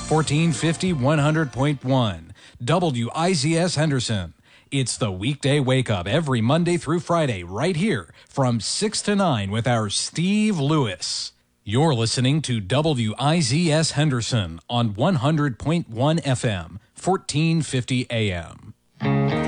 1450 100.1. WIZS Henderson. It's the weekday wake up every Monday through Friday right here from 6 to 9 with our Steve Lewis. You're listening to WIZS Henderson on 100.1 FM, 1450 AM.